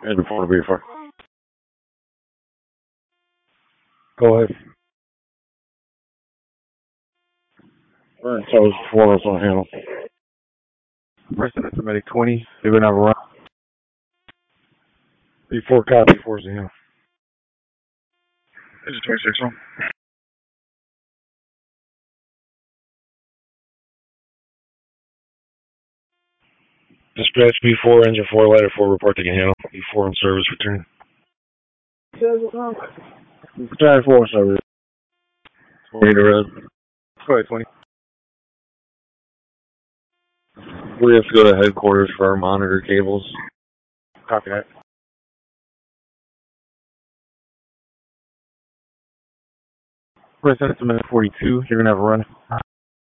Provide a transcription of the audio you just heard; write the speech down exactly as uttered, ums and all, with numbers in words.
Engine four to B four. Go ahead. Burn toes four us on handle. Preston estimated twenty. They're gonna have a run. B four copy, four's the handle. Engine twenty-six on. Dispatch B four, engine four, ladder four, report they can handle. B four on service return. Battalion four service. twenty to red. Go ahead, twenty. We have to go to headquarters for our monitor cables. Copy that. Preston estimated forty-two. You're gonna have a run.